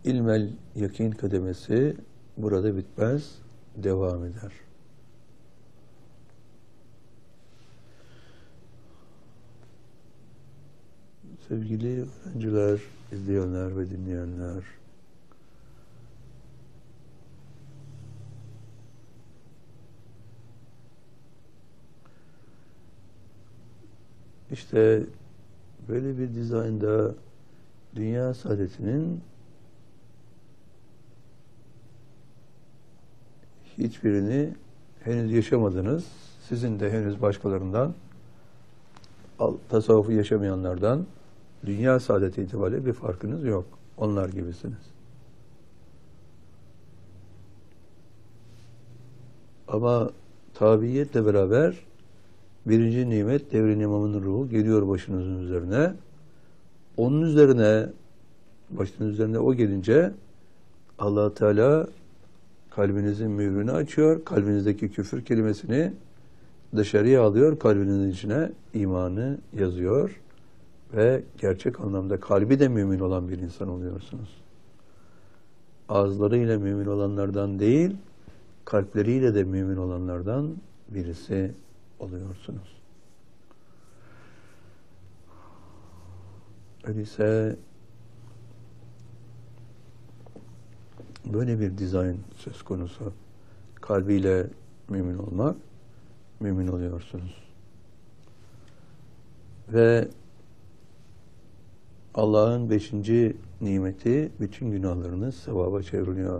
İlmel yakin kademesi burada bitmez, devam eder. Sevgili öğrenciler, izleyenler ve dinleyenler, işte böyle bir dizaynda dünya saadetinin hiçbirini henüz yaşamadınız. Sizin de henüz başkalarından, tasavvufu yaşamayanlardan dünya saadeti itibariyle bir farkınız yok. Onlar gibisiniz. Ama tabiiyetle beraber birinci nimet devrin imamının ruhu geliyor başınızın üzerine. Onun üzerine, başınızın üzerine o gelince Allah Teala kalbinizin mührünü açıyor. Kalbinizdeki küfür kelimesini dışarıya alıyor. Kalbinizin içine imanı yazıyor. Ve gerçek anlamda kalbi de mümin olan bir insan oluyorsunuz. Ağızlarıyla mümin olanlardan değil, kalpleriyle de mümin olanlardan birisi oluyorsunuz. Öyleyse böyle bir dizayn söz konusu. Kalbiyle mümin olmak, mümin oluyorsunuz. Ve Allah'ın 5. nimeti bütün günahlarınız sevaba çevriliyor.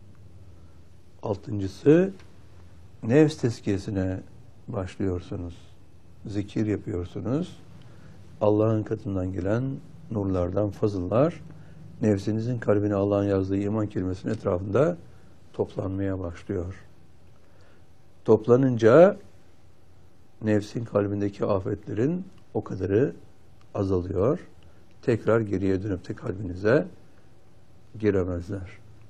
6.'sı nefs tezkiyesine başlıyorsunuz. Zikir yapıyorsunuz. Allah'ın katından gelen nurlardan fazıllar nefsinizin kalbine Allah'ın yazdığı iman kelimesinin etrafında toplanmaya başlıyor. Toplanınca nefsin kalbindeki afetlerin o kadarı azalıyor. Tekrar geriye dönüp de kalbinize giremezler.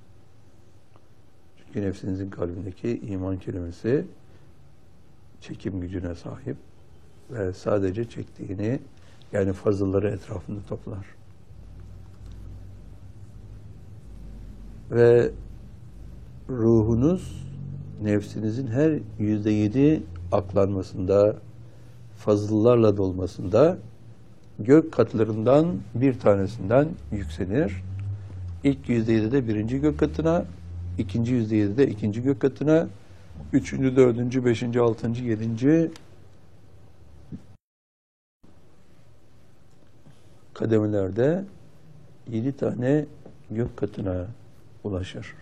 Çünkü nefsinizin kalbindeki iman kelimesi çekim gücüne sahip ve sadece çektiğini, yani fazılları etrafında toplar. Ve ruhunuz nefsinizin her %7 aklanmasında, fazıllarla dolmasında gök katlarından bir tanesinden yükselir. İlk %7'de birinci gök katına, ikinci %7'de ikinci gök katına, üçüncü, dördüncü, beşinci, altıncı, yedinci kademelerde 7 tane gök katına ulaşır.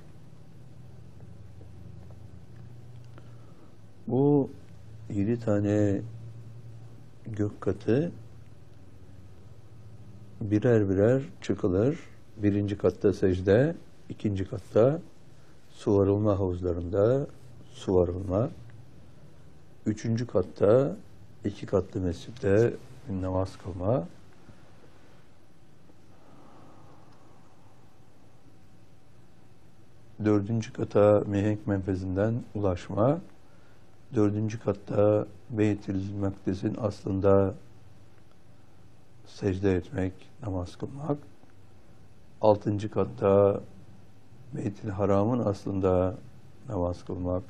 Bu 7 tane gök katı birer birer çıkılır. Birinci katta secde, ikinci katta suvarılma havuzlarında suvarılma, üçüncü katta 2 katlı mescitte namaz kılma, dördüncü kata mihenk menfezinden ulaşma, dördüncü katta Beyt-i Makdis'in aslında secde etmek, namaz kılmak, altıncı katta Beyt-i Haram'ın aslında namaz kılmak,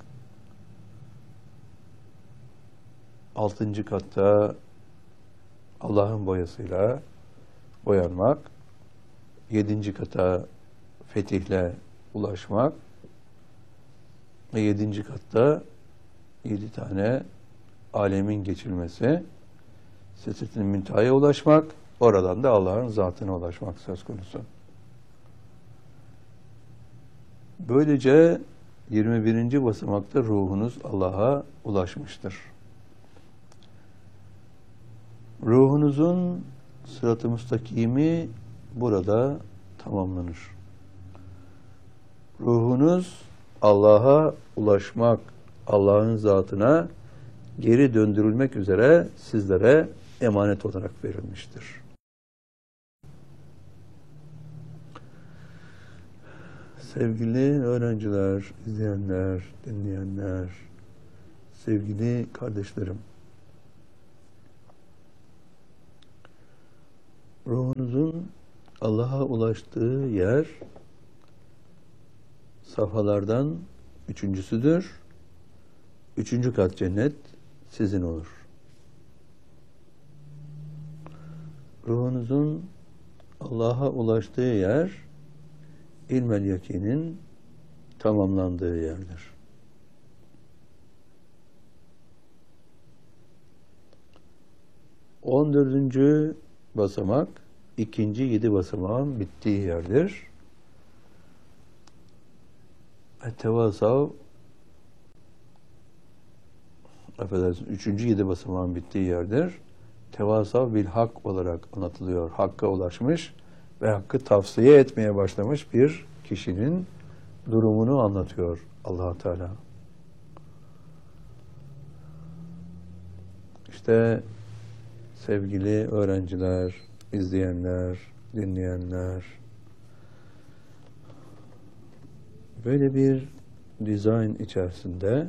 altıncı katta Allah'ın boyasıyla boyanmak, yedinci kata fetihle ulaşmak ve yedinci katta 7 tane alemin geçilmesi, Sidret-i Münteha'ya ulaşmak, oradan da Allah'ın zatına ulaşmak söz konusu. Böylece 21. basamakta ruhunuz Allah'a ulaşmıştır. Ruhunuzun sırat-ı müstakimi burada tamamlanır. Ruhunuz Allah'a ulaşmak, Allah'ın zatına geri döndürülmek üzere sizlere emanet olarak verilmiştir. Sevgili öğrenciler, izleyenler, dinleyenler, sevgili kardeşlerim, ruhunuzun Allah'a ulaştığı yer safhalardan üçüncüsüdür. Üçüncü kat cennet sizin olur. Ruhunuzun Allah'a ulaştığı yer, ilmel yakinin tamamlandığı yerdir. On dördüncü basamak, ikinci 7 basamağın bittiği yerdir. Tevasav, affedersiniz, üçüncü 7 basamağın bittiği yerdir. Tevasav bil hak olarak anlatılıyor. Hakka ulaşmış ve hakkı tavsiye etmeye başlamış bir kişinin durumunu anlatıyor Allah Teala. İşte sevgili öğrenciler, izleyenler, dinleyenler, böyle bir dizayn içerisinde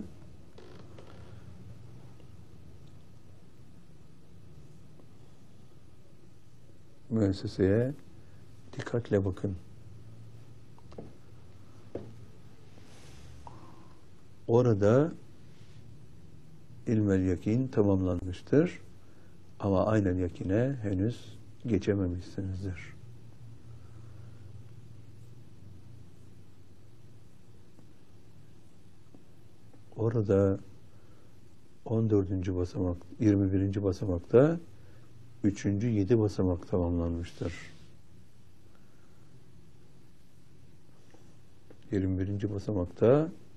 müesseseye dikkatle bakın. Orada ilmel yakin tamamlanmıştır. Ama aynen yakine henüz geçememişsinizdir. Orada 14. basamak, 21. basamakta 3. 7 basamak tamamlanmıştır. 21. basamakta